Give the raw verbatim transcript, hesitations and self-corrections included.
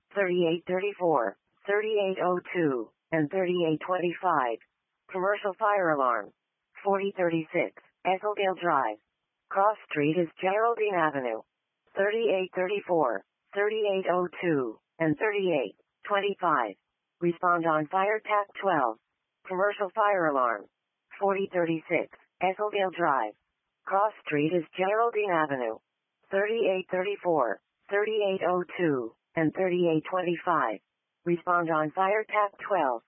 thirty-eight thirty-four, thirty-eight oh two, and thirty-eight twenty-five. Commercial fire alarm. forty thirty-six, Esseldale Drive. Cross Street is Geraldine Avenue. thirty-eight thirty-four, thirty-eight oh two, and thirty-eight twenty-five. Respond on Fire Tap twelve. Commercial fire alarm. forty thirty-six, Esseldale Drive. Cross Street is Geraldine Avenue. thirty-eight thirty-four, thirty-eight oh two, and thirty-eight twenty-five. Respond on Fire Tap twelve.